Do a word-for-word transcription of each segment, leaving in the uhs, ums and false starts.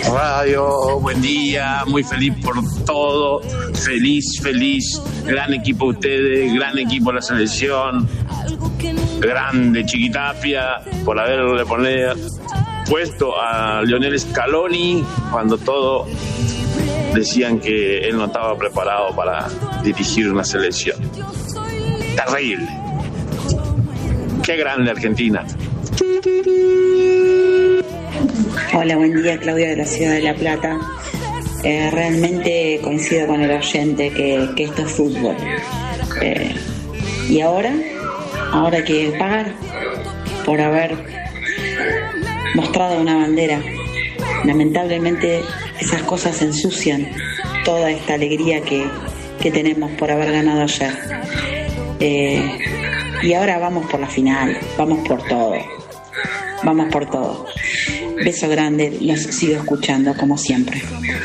Radio, buen día, muy feliz por todo, feliz, feliz, gran equipo ustedes, gran equipo la selección, grande Chiquitapia por haberle poner, puesto a Lionel Scaloni cuando todo decían que él no estaba preparado para dirigir una selección. Terrible. Qué grande Argentina. Hola, buen día, Claudia de la Ciudad de La Plata. Eh, realmente coincido con el oyente que, que esto es fútbol. Eh, ¿Y ahora? Ahora hay que pagar por haber mostrado una bandera. Lamentablemente esas cosas ensucian toda esta alegría que, que tenemos por haber ganado ayer. Eh, y ahora vamos por la final, vamos por todo. Vamos por todo. Beso grande, los sigo escuchando como siempre.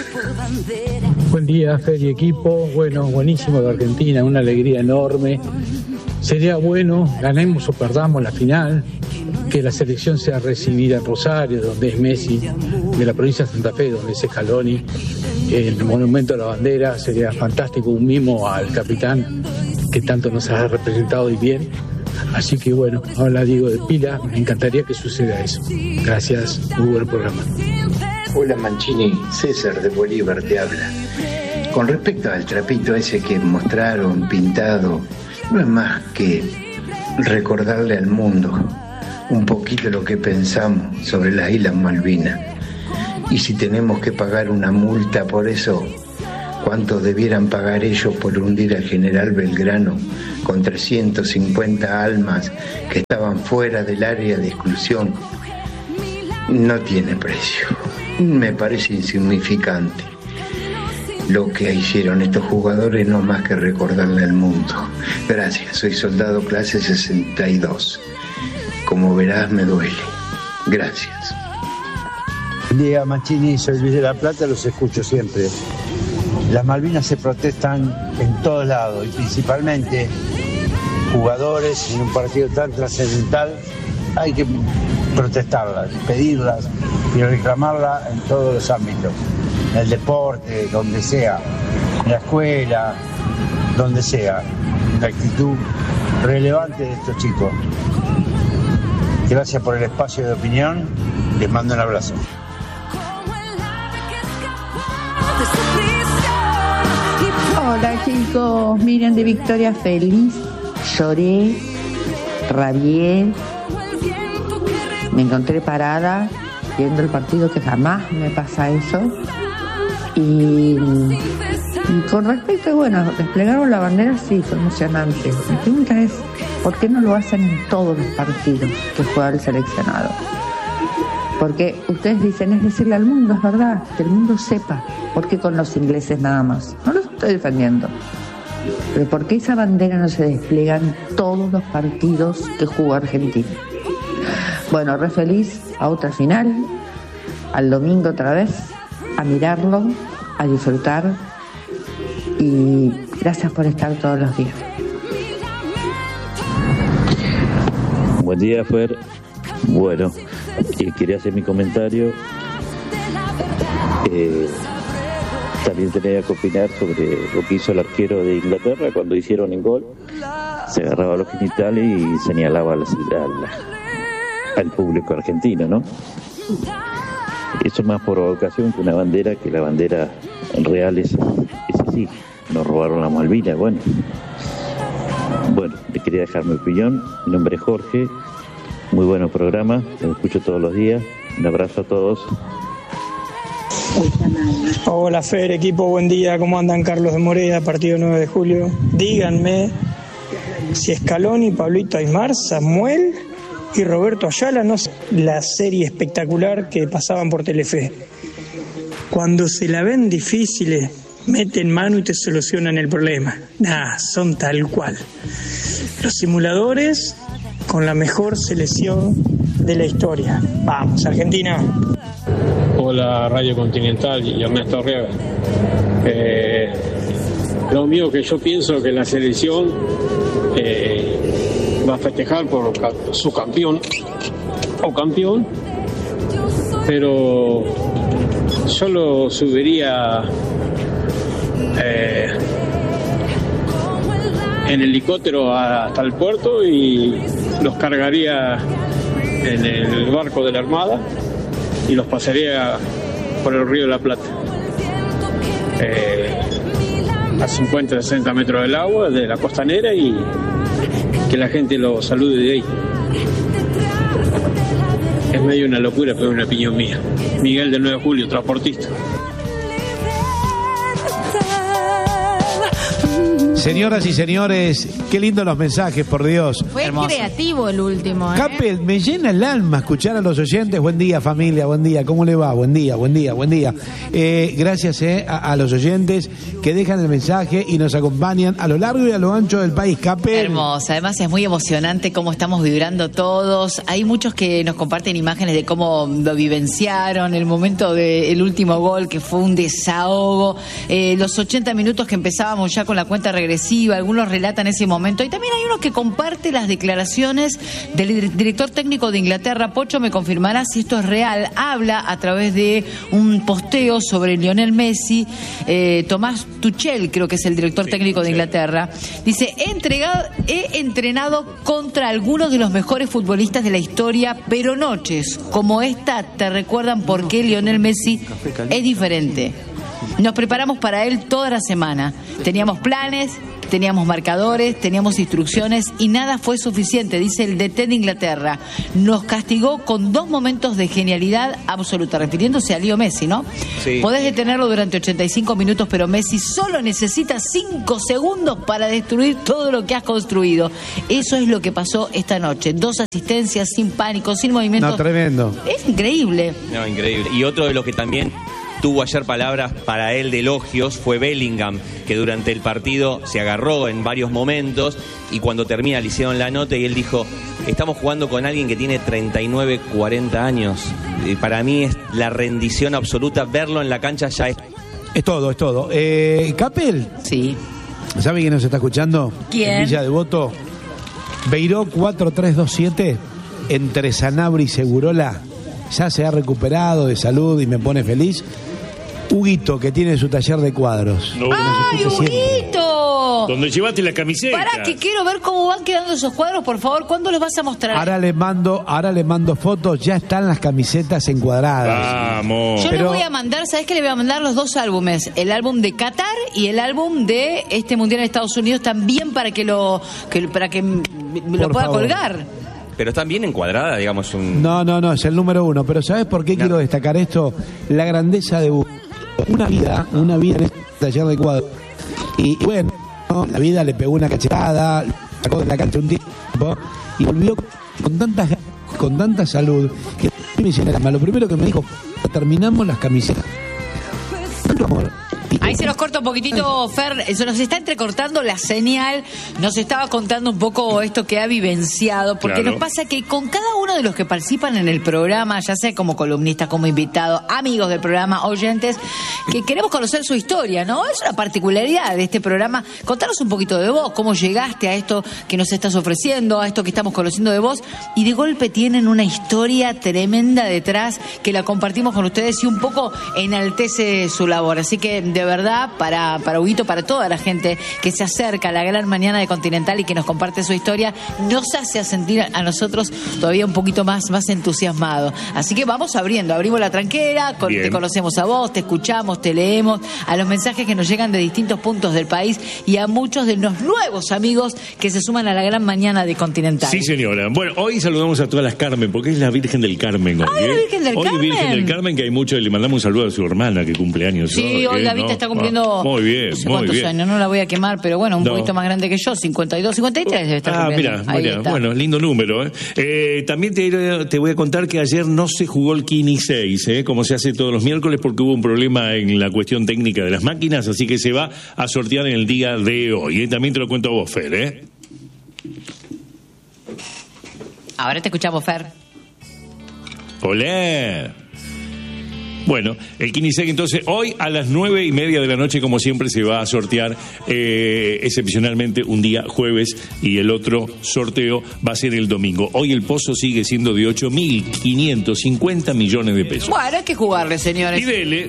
Buen día, Fer y equipo. Bueno, buenísimo de Argentina, una alegría enorme. Sería bueno, ganemos o perdamos la final, que la selección sea recibida en Rosario, donde es Messi, de la provincia de Santa Fe, donde es Scaloni, el monumento a la bandera. Sería fantástico, un mimo al capitán que tanto nos ha representado y bien. Así que bueno, ahora digo de pila, me encantaría que suceda eso. Gracias, muy buen programa. Hola Mancini, César de Bolívar te habla. Con respecto al trapito ese que mostraron pintado, no es más que recordarle al mundo un poquito lo que pensamos sobre las Islas Malvinas. Y si tenemos que pagar una multa por eso, ¿cuánto debieran pagar ellos por hundir al general Belgrano con trescientas cincuenta almas que estaban fuera del área de exclusión? No tiene precio. Me parece insignificante lo que hicieron estos jugadores, no más que recordarle al mundo. Gracias, soy soldado clase sesenta y dos. Como verás, me duele. Gracias. Buen día, Mancini, soy Luis de la Plata, los escucho siempre. Las Malvinas se protestan en todos lados y principalmente jugadores en un partido tan trascendental hay que protestarlas, pedirlas y reclamarlas en todos los ámbitos, en el deporte, donde sea, en la escuela, donde sea, la actitud relevante de estos chicos. Gracias por el espacio de opinión, les mando un abrazo. Hola chicos, Miriam de Victoria, feliz, lloré, rabié, me encontré parada viendo el partido, que jamás me pasa eso. Y, y con respecto, bueno, desplegaron la bandera, sí, fue emocionante. Mi pregunta es, ¿por qué no lo hacen en todos los partidos que juega el seleccionado? Porque ustedes dicen, es decirle al mundo, es verdad, que el mundo sepa. ¿Por qué con los ingleses nada más? No los estoy defendiendo. Pero ¿por qué esa bandera no se despliega en todos los partidos que jugó Argentina? Bueno, re feliz, a otra final, al domingo otra vez, a mirarlo, a disfrutar, y gracias por estar todos los días. Buen día, Fer. Bueno, eh, quería hacer mi comentario. Eh, también tenía que opinar sobre lo que hizo el arquero de Inglaterra cuando hicieron el gol. Se agarraba los genitales y señalaba al, al, al público argentino, ¿no? Eso es más provocación que una bandera, que la bandera real es, es así. Nos robaron la Malvinas, bueno. Bueno, le quería dejar mi opinión. Mi nombre es Jorge. Muy buen programa, lo escucho todos los días. Un abrazo a todos. Hola Fer, equipo, buen día. ¿Cómo andan? Carlos de Moreda, partido nueve de julio. Díganme si Scaloni, Pablito Aymar, Samuel y Roberto Ayala, no sé, la serie espectacular que pasaban por Telefe. Cuando se la ven difíciles, meten mano y te solucionan el problema. Nah, son tal cual. Los simuladores con la mejor selección de la historia. Vamos, Argentina. Hola, Radio Continental y Ernesto Arriaga. Eh, lo mío que yo pienso que la selección eh, va a festejar por su campeón o campeón, pero solo subiría eh, en helicóptero hasta el puerto y los cargaría en el barco de la Armada y los pasaría por el río de la Plata, eh, a cincuenta, sesenta metros del agua, de la costanera, y que la gente lo salude de ahí. Es medio una locura, pero es una opinión mía. Miguel del nueve de julio, transportista. Señoras y señores, qué lindos los mensajes, por Dios. Fue hermoso. Creativo el último, ¿eh? Capel, me llena el alma escuchar a los oyentes. Buen día, familia, buen día. ¿Cómo le va? Buen día, buen día, buen día. Eh, gracias eh, a, a los oyentes que dejan el mensaje y nos acompañan a lo largo y a lo ancho del país. Capel. Hermosa, además es muy emocionante cómo estamos vibrando todos. Hay muchos que nos comparten imágenes de cómo lo vivenciaron, el momento del último gol, que fue un desahogo, eh, los ochenta minutos que empezábamos ya con la cuenta regresiva. Algunos relatan ese momento y también hay uno que comparte las declaraciones del director técnico de Inglaterra. Pocho me confirmará si esto es real. Habla a través de un posteo sobre Lionel Messi. eh, Tomás Tuchel, creo que es el director técnico de Inglaterra, dice: he, entregado, he entrenado contra algunos de los mejores futbolistas de la historia, pero noches como esta te recuerdan por qué Lionel Messi es diferente. Nos preparamos para él toda la semana. Teníamos planes, teníamos marcadores, teníamos instrucciones y nada fue suficiente, dice el D T de Inglaterra. Nos castigó con dos momentos de genialidad absoluta, refiriéndose a Leo Messi, ¿no? Sí. Podés detenerlo durante ochenta y cinco minutos, pero Messi solo necesita cinco segundos para destruir todo lo que has construido. Eso es lo que pasó esta noche. Dos asistencias, sin pánico, sin movimientos. No, tremendo. Es increíble. No, increíble. Y otro de los que también tuvo ayer palabras para él de elogios fue Bellingham, que durante el partido se agarró en varios momentos y cuando termina le hicieron la nota y él dijo: estamos jugando con alguien que tiene treinta y nueve, cuarenta años. Y para mí es la rendición absoluta, verlo en la cancha ya es... Es todo, es todo. Eh, Capel. Sí. ¿Sabe quién nos está escuchando? ¿Quién? En Villa Devoto. Beiró cuatro tres dos siete, entre Sanabria y Segurola. Ya se ha recuperado de salud y me pone feliz. Huguito, que tiene su taller de cuadros. No. ¡Ay, Huguito! Donde llevaste la camiseta. Pará, que quiero ver cómo van quedando esos cuadros, por favor. ¿Cuándo los vas a mostrar? Ahora le mando, ahora le mando fotos, ya están las camisetas encuadradas. Vamos. Yo Pero... le voy a mandar, ¿sabés qué? Le voy a mandar los dos álbumes. El álbum de Qatar y el álbum de este Mundial de Estados Unidos también para que lo, que, para que lo Por pueda favor. colgar. Pero están bien encuadradas, digamos. Un... No, no, no, es el número uno. Pero ¿sabes por qué no. quiero destacar esto? La grandeza de Hugo. Una vida, una vida en este taller de cuadros. Y, y bueno, ¿no? La vida le pegó una cachetada, sacó de la cancha un tiempo y volvió con tantas con tanta salud que me hicieron lo primero que me dijo: terminamos las camisetas. Tanto amor. Ahí se nos corta un poquitito, Fer, se nos está entrecortando la señal, nos estaba contando un poco esto que ha vivenciado, porque claro. Nos pasa que con cada uno de los que participan en el programa, ya sea como columnista, como invitado, amigos del programa, oyentes, que queremos conocer su historia, ¿no? Es una particularidad de este programa. Contanos un poquito de vos, cómo llegaste a esto que nos estás ofreciendo, a esto que estamos conociendo de vos, y de golpe tienen una historia tremenda detrás que la compartimos con ustedes y un poco enaltece su labor. Así que, de verdad, para, para Huguito, para toda la gente que se acerca a la gran mañana de Continental y que nos comparte su historia, nos hace sentir a nosotros todavía un poquito más, más entusiasmados. Así que vamos abriendo, abrimos la tranquera, con, te conocemos a vos, te escuchamos, te leemos, a los mensajes que nos llegan de distintos puntos del país y a muchos de los nuevos amigos que se suman a la gran mañana de Continental. Sí, señora. Bueno, hoy saludamos a todas las Carmen, porque es la Virgen del Carmen hoy. ¡Ay, ¿eh? la Virgen del hoy Carmen! Virgen del Carmen, que hay mucho, le mandamos un saludo a su hermana que cumple años. Sí, hoy, hoy ¿eh? la Vita ¿no? está cumpliendo ah, muy bien, no sé muy cuántos bien. años, no la voy a quemar, pero bueno, un no. poquito más grande que yo, cincuenta y dos, cincuenta y tres debe estar Ah, cumpliendo. mira, Ahí mira, está. bueno, lindo número. ¿eh? Eh, también te, te voy a contar que ayer no se jugó el Kini seis, ¿eh? como se hace todos los miércoles, porque hubo un problema en la cuestión técnica de las máquinas, así que se va a sortear en el día de hoy. ¿eh? También te lo cuento a vos, Fer, ¿eh? Ahora te escuchamos, Fer. Hola. Bueno, el Kinisec entonces hoy a las nueve y media de la noche, como siempre, se va a sortear eh, excepcionalmente un día jueves y el otro sorteo va a ser el domingo. Hoy el pozo sigue siendo de ocho mil quinientos cincuenta millones de pesos. Bueno, hay que jugarle, señores. Y dele.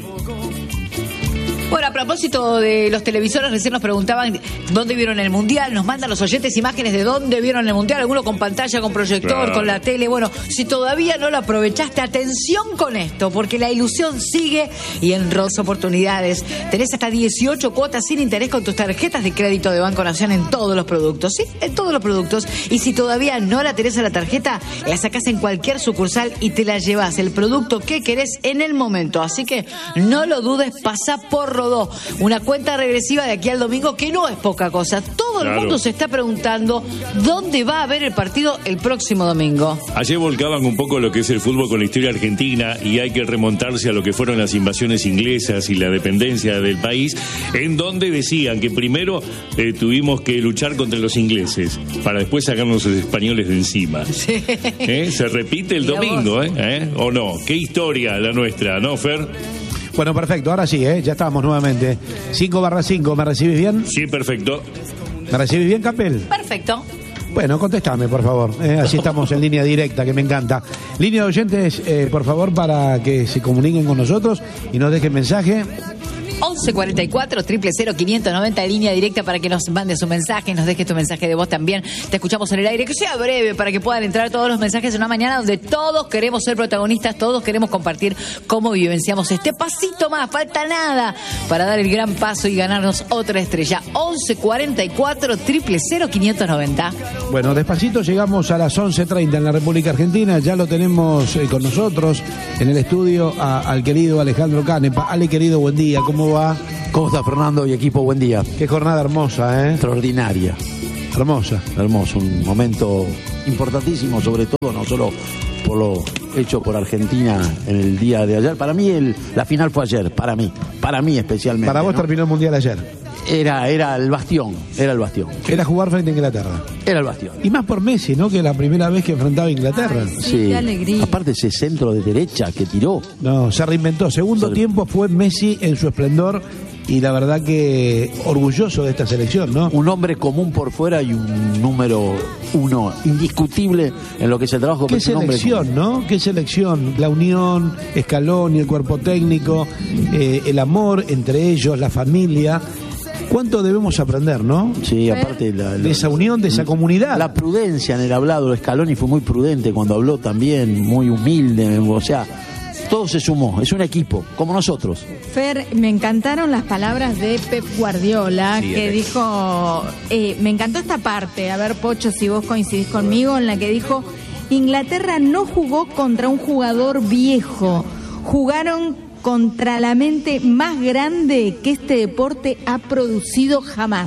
Bueno, a propósito de los televisores, recién nos preguntaban dónde vieron el Mundial, nos mandan los oyentes imágenes de dónde vieron el Mundial, alguno con pantalla, con proyector, claro, con la tele. Bueno, si todavía no lo aprovechaste, atención con esto, porque la ilusión sigue y en Rolls Oportunidades tenés hasta dieciocho cuotas sin interés con tus tarjetas de crédito de Banco Nación en todos los productos, ¿sí? En todos los productos. Y si todavía no la tenés a la tarjeta, la sacás en cualquier sucursal y te la llevas el producto que querés en el momento. Así que no lo dudes, pasa por Rodó. Una cuenta regresiva de aquí al domingo que no es poca cosa. Todo claro. El mundo se está preguntando dónde va a haber el partido el próximo domingo. Ayer volcaban un poco lo que es el fútbol con la historia argentina y hay que remontarse a lo que fueron las invasiones inglesas y la dependencia del país, en donde decían que primero eh, tuvimos que luchar contra los ingleses para después sacarnos los españoles de encima. Sí. ¿Eh? Se repite el domingo, ¿eh? ¿Eh? ¿O no? Qué historia la nuestra, ¿no, Fer? Bueno, perfecto, ahora sí, ¿eh? Ya estamos nuevamente. cinco barra cinco, ¿me recibís bien? Sí, perfecto. ¿Me recibís bien, Capel? Perfecto. Bueno, contestame, por favor. Eh, así estamos en línea directa, que me encanta. Línea de oyentes, eh, por favor, para que se comuniquen con nosotros y nos dejen mensaje. once cuarenta y cuatro, cero cero cero, quinientos noventa, línea directa para que nos mande su mensaje, nos deje tu mensaje de voz también. Te escuchamos en el aire, que sea breve para que puedan entrar todos los mensajes en una mañana donde todos queremos ser protagonistas, todos queremos compartir cómo vivenciamos este pasito más. Falta nada para dar el gran paso y ganarnos otra estrella. once cuarenta y cuatro, cero cero cero, quinientos noventa. Bueno, despacito llegamos a las once treinta en la República Argentina. Ya lo tenemos eh, con nosotros en el estudio a, al querido Alejandro Canepa. Ale, querido, buen día, ¿cómo va? ¿Cómo está, Fernando y equipo? Buen día. Qué jornada hermosa, ¿eh? Extraordinaria. Hermosa. Hermoso, un momento importantísimo, sobre todo, no solo por lo hecho por Argentina en el día de ayer. Para mí el, la final fue ayer, para mí, para mí especialmente. Para vos, ¿no? Terminó el Mundial ayer. Era, era el bastión, era el bastión. Era jugar frente a Inglaterra. Era el bastión. Y más por Messi, ¿no? Que la primera vez que enfrentaba a Inglaterra. Ay, sí, sí. Qué alegría. Aparte ese centro de derecha que tiró. No, se reinventó. Segundo se... tiempo fue Messi en su esplendor. Y la verdad que orgulloso de esta selección, ¿no? Un hombre común por fuera y un número uno indiscutible en lo que es el trabajo. Qué selección, ¿no? Qué selección. La unión, Scaloni, el cuerpo técnico, eh, el amor entre ellos, la familia. ¿Cuánto debemos aprender, no? Sí, aparte la, la, de esa unión, de esa comunidad. La prudencia en el hablado. Scaloni fue muy prudente cuando habló también, muy humilde, o sea... Todo se sumó, es un equipo, como nosotros. Fer, me encantaron las palabras de Pep Guardiola, sí, que dijo, eh, me encantó esta parte, a ver, Pocho, si vos coincidís conmigo, en la que dijo, Inglaterra no jugó contra un jugador viejo, jugaron contra la mente más grande que este deporte ha producido jamás.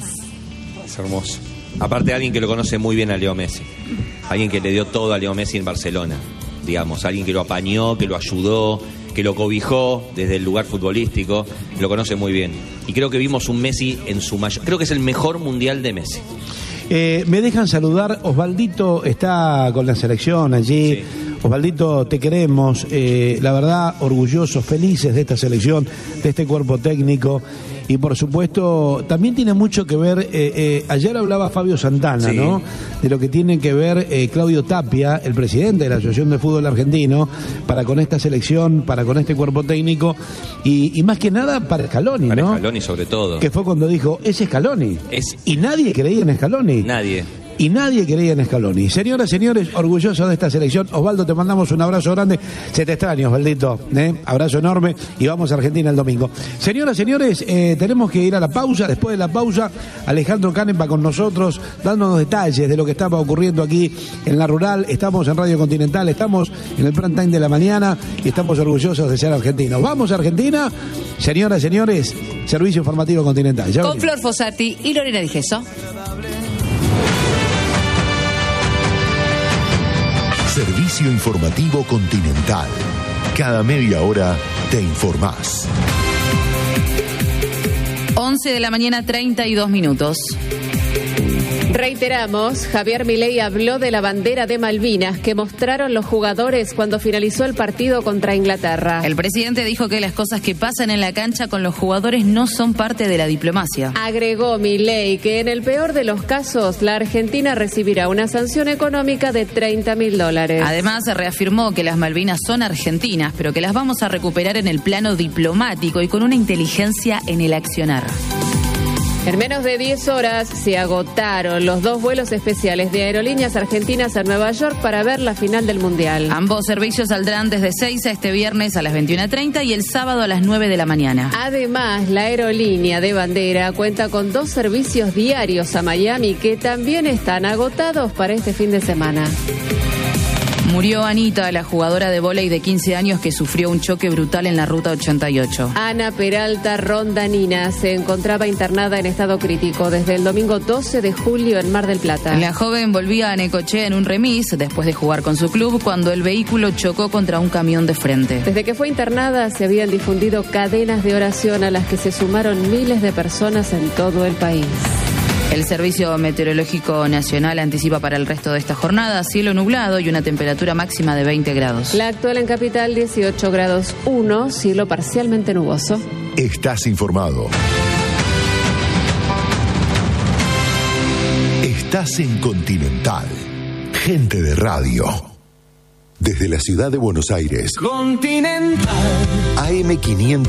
Es hermoso. Aparte, alguien que lo conoce muy bien a Leo Messi, alguien que le dio todo a Leo Messi en Barcelona. Digamos, alguien que lo apañó, que lo ayudó, que lo cobijó desde el lugar futbolístico, lo conoce muy bien. Y creo que vimos un Messi en su mayor... Creo que es el mejor mundial de Messi. Eh, me dejan saludar, Osvaldito está con la selección allí. Sí. Osvaldito, te queremos, eh, la verdad, orgullosos, felices de esta selección, de este cuerpo técnico. Y por supuesto, también tiene mucho que ver, eh, eh, ayer hablaba Fabio Santana, sí, ¿no? De lo que tiene que ver eh, Claudio Tapia, el presidente de la Asociación de Fútbol Argentino, para con esta selección, para con este cuerpo técnico, y, y más que nada para Scaloni, para ¿no? Para Scaloni sobre todo. Que fue cuando dijo, es Scaloni. Es... Y nadie creía en Scaloni. Nadie. Y nadie creía en Scaloni. Señoras, señores, orgullosos de esta selección. Osvaldo, te mandamos un abrazo grande. Se te extraña, Osvaldito. ¿eh? Abrazo enorme y vamos a Argentina el domingo. Señoras, señores, eh, tenemos que ir a la pausa. Después de la pausa, Alejandro Canepa con nosotros, dándonos detalles de lo que estaba ocurriendo aquí en la rural. Estamos en Radio Continental, estamos en el prime time de la mañana y estamos orgullosos de ser argentinos. Vamos a Argentina. Señoras, señores, Servicio Informativo Continental. Ya con venimos. Flor Fossati y Lorena Di Gesso. Servicio Informativo Continental. Cada media hora te informás. once de la mañana, treinta y dos minutos. Reiteramos, Javier Milei habló de la bandera de Malvinas que mostraron los jugadores cuando finalizó el partido contra Inglaterra. El presidente dijo que las cosas que pasan en la cancha con los jugadores no son parte de la diplomacia. Agregó Milei que en el peor de los casos la Argentina recibirá una sanción económica de treinta mil dólares. Además, se reafirmó que las Malvinas son argentinas, pero que las vamos a recuperar en el plano diplomático y con una inteligencia en el accionar. En menos de diez horas se agotaron los dos vuelos especiales de Aerolíneas Argentinas a Nueva York para ver la final del Mundial. Ambos servicios saldrán desde seis a este viernes a las veintiuna treinta y el sábado a las nueve de la mañana. Además, la aerolínea de bandera cuenta con dos servicios diarios a Miami que también están agotados para este fin de semana. Murió Anita, la jugadora de vóley de quince años que sufrió un choque brutal en la ruta ochenta y ocho. Ana Peralta Rondanina se encontraba internada en estado crítico desde el domingo doce de julio en Mar del Plata. La joven volvía a Necochea en un remis después de jugar con su club cuando el vehículo chocó contra un camión de frente. Desde que fue internada se habían difundido cadenas de oración a las que se sumaron miles de personas en todo el país. El Servicio Meteorológico Nacional anticipa para el resto de esta jornada cielo nublado y una temperatura máxima de veinte grados. La actual en Capital dieciocho grados uno, cielo parcialmente nuboso. Estás informado. Estás en Continental. Gente de radio. Desde la ciudad de Buenos Aires. Continental. A M quinientos.